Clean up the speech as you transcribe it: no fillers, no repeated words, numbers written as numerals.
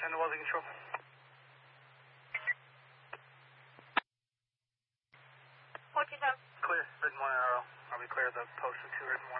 10 to Welding Control. What you have? Clear, written 1 arrow. I'll be clear of the post with 2 written